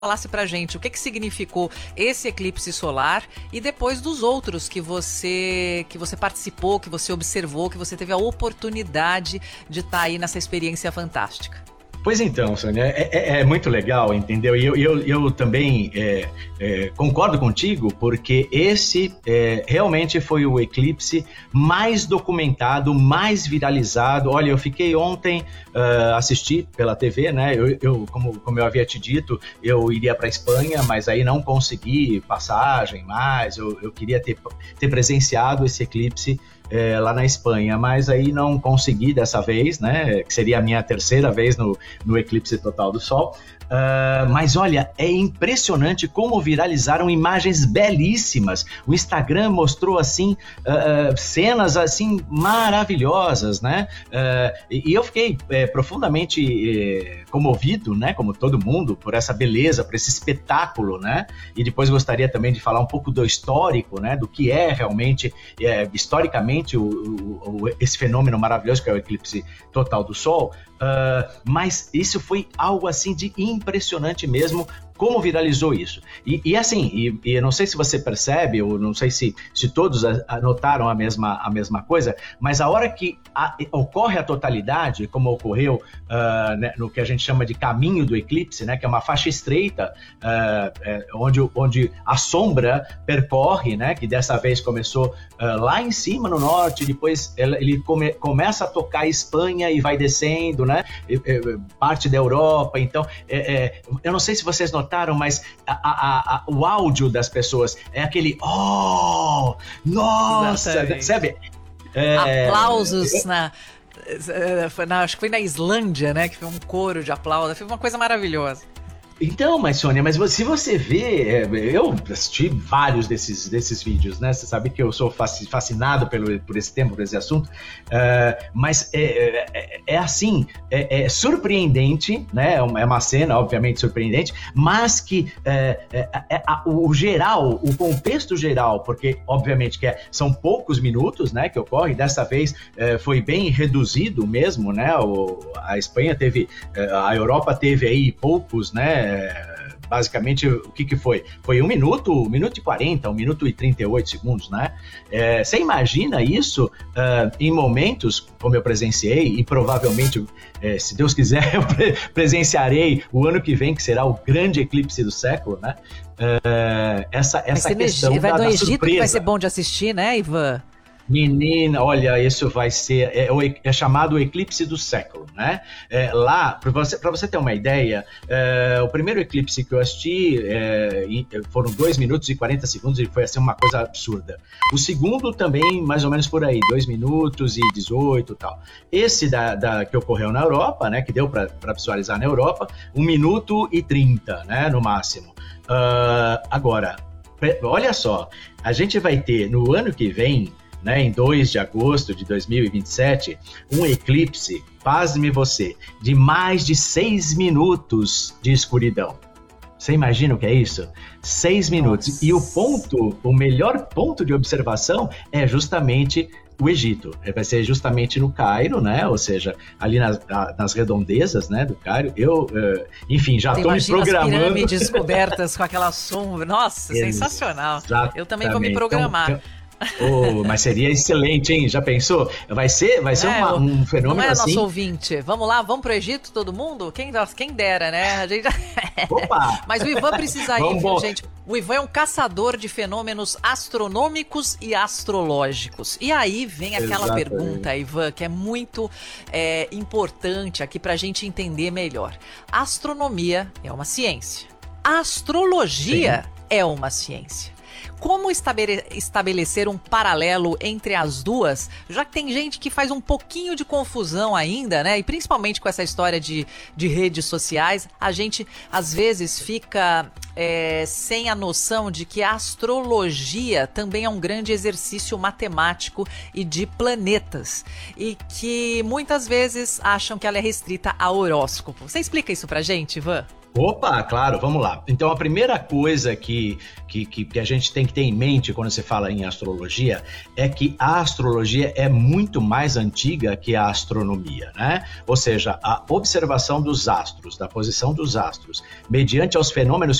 falasse pra gente o que significou esse eclipse solar e depois dos outros que você participou, que você observou, que você teve a oportunidade de estar aí nessa experiência fantástica. Pois então, Sônia, é muito legal, entendeu? E eu também concordo contigo, porque esse realmente foi o eclipse mais documentado, mais viralizado. Olha, eu fiquei ontem, assisti pela TV, né? Como eu havia te dito, eu iria para a Espanha, mas aí não consegui passagem mais. Eu queria ter presenciado esse eclipse lá na Espanha, mas aí não consegui dessa vez, né? Que seria a minha terceira vez no eclipse total do Sol. Mas olha, é impressionante como viralizaram imagens belíssimas. O Instagram mostrou assim cenas assim maravilhosas, né? E eu fiquei profundamente comovido, né? Como todo mundo, por essa beleza, por esse espetáculo, né? E depois gostaria também de falar um pouco do histórico, né? Do que é realmente historicamente esse fenômeno maravilhoso que é o eclipse total do Sol. Mas isso foi algo assim de impressionante mesmo, como viralizou isso. E assim, eu não sei se você percebe, ou não sei se todos notaram a mesma coisa, mas a hora que ocorre a totalidade, como ocorreu né, no que a gente chama de caminho do eclipse, né, que é uma faixa estreita, onde a sombra percorre, né, que dessa vez começou lá em cima no norte, depois ele começa a tocar a Espanha e vai descendo, né, parte da Europa. Então, eu não sei se vocês notaram, mas o áudio das pessoas é aquele oh, nossa, sabe? Aplausos acho que foi na Islândia, né? Que foi um coro de aplausos, foi uma coisa maravilhosa. Então, mas Sônia, se você vê, eu assisti vários desses vídeos, né? Você sabe que eu sou fascinado por esse tema, por esse assunto, mas assim, surpreendente, né? É uma cena, obviamente, surpreendente, mas que o contexto geral, porque, obviamente, são poucos minutos, né, que ocorre, dessa vez foi bem reduzido mesmo, né? A Espanha teve, a Europa teve aí poucos, né? Basicamente, o que foi? Foi 1 minuto e 40, 1 minuto e 38 segundos, né? Você imagina isso em momentos como eu presenciei, e provavelmente, se Deus quiser, eu presenciarei o ano que vem, que será o grande eclipse do século, né? Essa questão vai no Egito, surpresa. Que vai ser bom de assistir, né, Ivan? Menina, olha, isso vai ser, é chamado o eclipse do século, né? Lá, para você ter uma ideia, o primeiro eclipse que eu assisti foram 2 minutos e 40 segundos e foi assim uma coisa absurda. O segundo também, mais ou menos por aí, 2 minutos e 18 e tal. Esse que ocorreu na Europa, né, que deu para visualizar na Europa, 1 minuto e 30, né, no máximo. Agora, olha só, a gente vai ter no ano que vem, né, em 2 de agosto de 2027, um eclipse, pasme você, de mais de 6 minutos de escuridão. Você imagina o que é isso? 6 minutos. Nossa. E o melhor ponto de observação é justamente o Egito. Vai ser justamente no Cairo, né? Ou seja, ali nas redondezas, né, do Cairo. Enfim, já estou me programando. As pirâmides cobertas com aquela sombra. Nossa, sensacional. Exatamente. Eu também vou me programar. Mas seria excelente, hein? Já pensou? Vai ser um fenômeno não é assim. Nosso ouvinte. Vamos lá, vamos pro Egito, todo mundo? Quem dera, né? A gente... Opa! Mas o Ivan precisa ir, viu, gente? O Ivan é um caçador de fenômenos astronômicos e astrológicos. E aí vem aquela pergunta, Ivan, que é muito importante aqui pra gente entender melhor. A astronomia é uma ciência. A astrologia é uma ciência. Como estabelecer um paralelo entre as duas, já que tem gente que faz um pouquinho de confusão ainda, né? E principalmente com essa história de redes sociais, a gente às vezes fica sem a noção de que a astrologia também é um grande exercício matemático e de planetas. E que muitas vezes acham que ela é restrita a horóscopo. Você explica isso pra gente, Ivan? Opa, claro, vamos lá. Então, a primeira coisa que a gente tem que ter em mente quando se fala em astrologia é que a astrologia é muito mais antiga que a astronomia, né? Ou seja, a observação dos astros, da posição dos astros, mediante aos fenômenos